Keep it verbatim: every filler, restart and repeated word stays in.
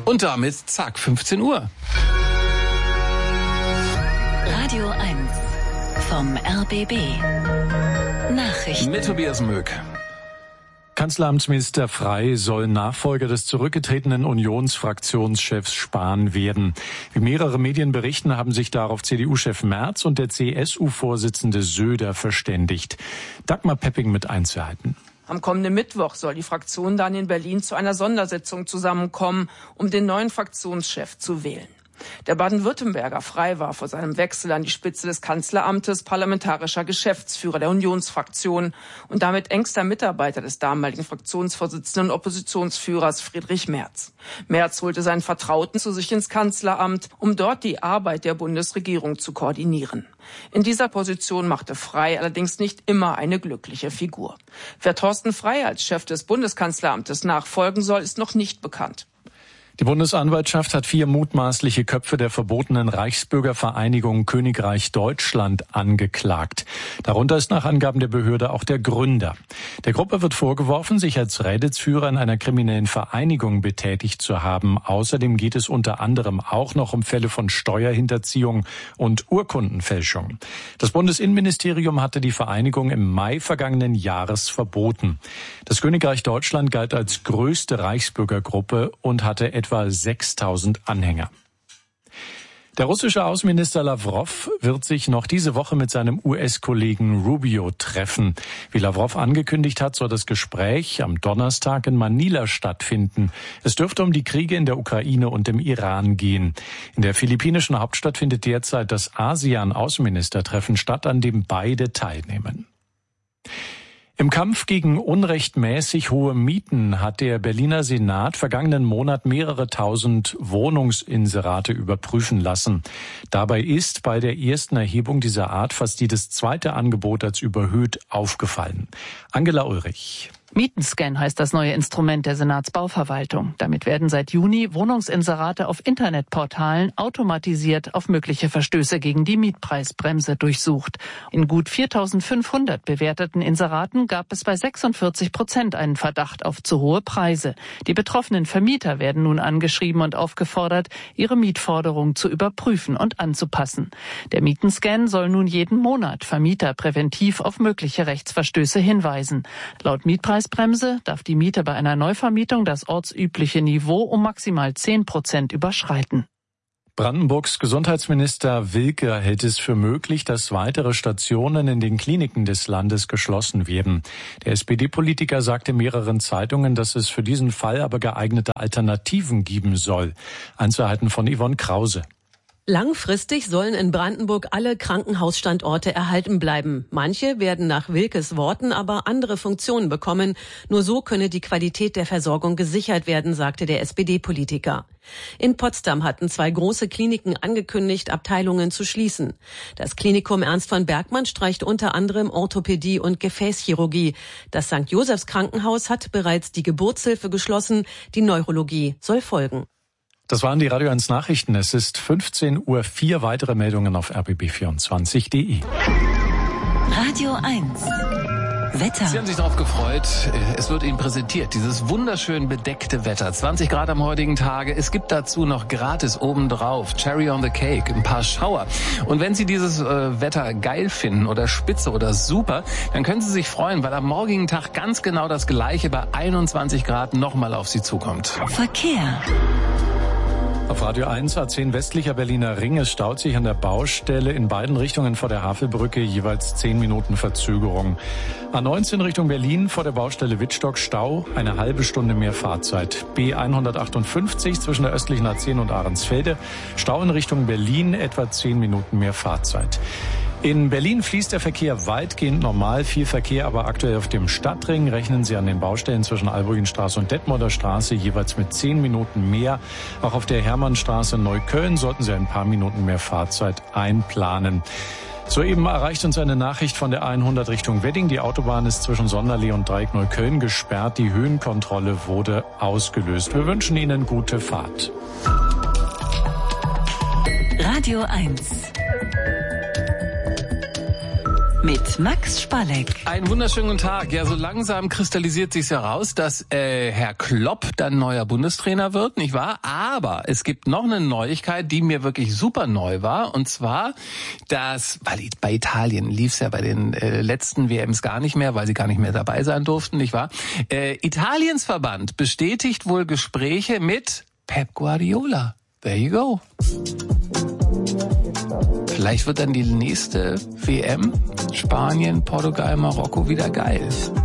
Und damit, zack, fünfzehn Uhr. Radio eins vom R B B. Nachrichten. Mit Tobias Möck. Kanzleramtsminister Frey soll Nachfolger des zurückgetretenen Unionsfraktionschefs Spahn werden. Wie mehrere Medien berichten, haben sich darauf C D U-Chef Merz und der C S U-Vorsitzende Söder verständigt. Dagmar Pepping mit Einzelheiten. Am kommenden Mittwoch soll die Fraktion dann in Berlin zu einer Sondersitzung zusammenkommen, um den neuen Fraktionschef zu wählen. Der Baden-Württemberger Frey war vor seinem Wechsel an die Spitze des Kanzleramtes parlamentarischer Geschäftsführer der Unionsfraktion und damit engster Mitarbeiter des damaligen Fraktionsvorsitzenden und Oppositionsführers Friedrich Merz. Merz holte seinen Vertrauten zu sich ins Kanzleramt, um dort die Arbeit der Bundesregierung zu koordinieren. In dieser Position machte Frey allerdings nicht immer eine glückliche Figur. Wer Thorsten Frey als Chef des Bundeskanzleramtes nachfolgen soll, ist noch nicht bekannt. Die Bundesanwaltschaft hat vier mutmaßliche Köpfe der verbotenen Reichsbürgervereinigung Königreich Deutschland angeklagt. Darunter ist nach Angaben der Behörde auch der Gründer. Der Gruppe wird vorgeworfen, sich als Rädelsführer in einer kriminellen Vereinigung betätigt zu haben. Außerdem geht es unter anderem auch noch um Fälle von Steuerhinterziehung und Urkundenfälschung. Das Bundesinnenministerium hatte die Vereinigung im Mai vergangenen Jahres verboten. Das Königreich Deutschland galt als größte Reichsbürgergruppe und hatte etwa sechstausend Anhänger. Der russische Außenminister Lavrov wird sich noch diese Woche mit seinem U S-Kollegen Rubio treffen. Wie Lavrov angekündigt hat, soll das Gespräch am Donnerstag in Manila stattfinden. Es dürfte um die Kriege in der Ukraine und im Iran gehen. In der philippinischen Hauptstadt findet derzeit das ASEAN-Außenministertreffen statt, an dem beide teilnehmen. Im Kampf gegen unrechtmäßig hohe Mieten hat der Berliner Senat vergangenen Monat mehrere tausend Wohnungsinserate überprüfen lassen. Dabei ist bei der ersten Erhebung dieser Art fast jedes zweite Angebot als überhöht aufgefallen. Angela Ulrich. Mietenscan heißt das neue Instrument der Senatsbauverwaltung. Damit werden seit Juni Wohnungsinserate auf Internetportalen automatisiert auf mögliche Verstöße gegen die Mietpreisbremse durchsucht. In gut viertausendfünfhundert bewerteten Inseraten gab es bei sechsundvierzig Prozent einen Verdacht auf zu hohe Preise. Die betroffenen Vermieter werden nun angeschrieben und aufgefordert, ihre Mietforderung zu überprüfen und anzupassen. Der Mietenscan soll nun jeden Monat Vermieter präventiv auf mögliche Rechtsverstöße hinweisen. Laut Mietpreis Bremse darf die Miete bei einer Neuvermietung das ortsübliche Niveau um maximal zehn Prozent überschreiten. Brandenburgs Gesundheitsminister Wilke hält es für möglich, dass weitere Stationen in den Kliniken des Landes geschlossen werden. Der S P D-Politiker sagte mehreren Zeitungen, dass es für diesen Fall aber geeignete Alternativen geben soll. Einzelheiten von Yvonne Krause. Langfristig sollen in Brandenburg alle Krankenhausstandorte erhalten bleiben. Manche werden nach Wilkes Worten aber andere Funktionen bekommen. Nur so könne die Qualität der Versorgung gesichert werden, sagte der S P D-Politiker. In Potsdam hatten zwei große Kliniken angekündigt, Abteilungen zu schließen. Das Klinikum Ernst von Bergmann streicht unter anderem Orthopädie und Gefäßchirurgie. Das Sankt Josephs Krankenhaus hat bereits die Geburtshilfe geschlossen. Die Neurologie soll folgen. Das waren die Radio eins Nachrichten. Es ist fünfzehn Uhr, vier weitere Meldungen auf r b b vierundzwanzig punkt d e. Radio eins. Wetter. Sie haben sich darauf gefreut. Es wird Ihnen präsentiert, dieses wunderschön bedeckte Wetter. zwanzig Grad am heutigen Tage. Es gibt dazu noch gratis obendrauf Cherry on the Cake, ein paar Schauer. Und wenn Sie dieses äh, Wetter geil finden oder spitze oder super, dann können Sie sich freuen, weil am morgigen Tag ganz genau das Gleiche bei einundzwanzig Grad nochmal auf Sie zukommt. Verkehr. Auf Radio eins A zehn westlicher Berliner Ring. Es staut sich an der Baustelle in beiden Richtungen vor der Havelbrücke, jeweils zehn Minuten Verzögerung. A neunzehn Richtung Berlin vor der Baustelle Wittstock Stau, eine halbe Stunde mehr Fahrzeit. B hundertachtundfünfzig zwischen der östlichen A zehn und Ahrensfelde, Stau in Richtung Berlin, etwa zehn Minuten mehr Fahrzeit. In Berlin fließt der Verkehr weitgehend normal, viel Verkehr aber aktuell auf dem Stadtring. Rechnen Sie an den Baustellen zwischen Albrüggenstraße und Detmolder Straße jeweils mit zehn Minuten mehr. Auch auf der Hermannstraße in Neukölln sollten Sie ein paar Minuten mehr Fahrzeit einplanen. Soeben erreicht uns eine Nachricht von der hundert Richtung Wedding. Die Autobahn ist zwischen Sonderlee und Dreieck Neukölln gesperrt. Die Höhenkontrolle wurde ausgelöst. Wir wünschen Ihnen gute Fahrt. Radio eins. mit Max Spalleck. Einen wunderschönen guten Tag. Ja, so langsam kristallisiert sich heraus, dass äh, Herr Klopp dann neuer Bundestrainer wird, nicht wahr? Aber es gibt noch eine Neuigkeit, die mir wirklich super neu war. Und zwar, dass, weil bei Italien lief es ja bei den äh, letzten W Ms gar nicht mehr, weil sie gar nicht mehr dabei sein durften, nicht wahr? Äh, Italiens Verband bestätigt wohl Gespräche mit Pep Guardiola. There you go. Vielleicht wird dann die nächste W M Spanien, Portugal, Marokko wieder geil.